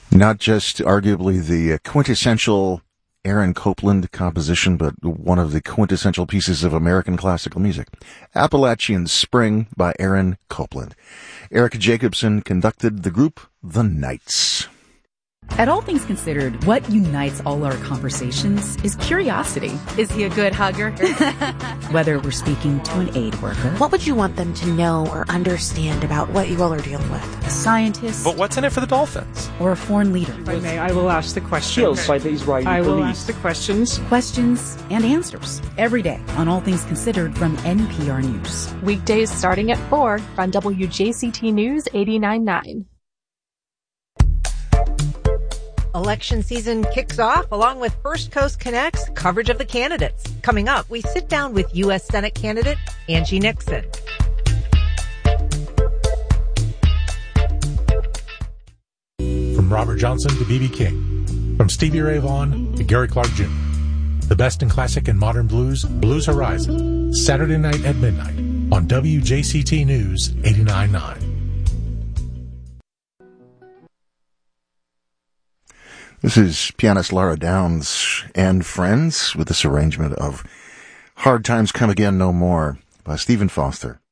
Not just arguably the quintessential Aaron Copland composition, but one of the quintessential pieces of American classical music. Appalachian Spring by Aaron Copland. Eric Jacobson conducted the group The Knights. At All Things Considered, what unites all our conversations is curiosity. Is he a good hugger? Whether we're speaking to an aid worker. What would you want them to know or understand about what you all are dealing with? A scientist. But what's in it for the Dolphins? Or a foreign leader. If I may, I will ask the questions. By the Israeli I will police. ask the questions. Questions and answers. Every day on All Things Considered from NPR News. Weekdays starting at 4 on WJCT News 89.9. Election season kicks off along with First Coast Connect's coverage of the candidates. Coming up, we sit down with U.S. Senate candidate Angie Nixon. From Robert Johnson to B.B. King. From Stevie Ray Vaughan to Gary Clark Jr. The best in classic and modern blues, Blues Horizon. Saturday night at midnight on WJCT News 89.9. This is pianist Laura Downs and Friends with this arrangement of Hard Times Come Again No More by Stephen Foster.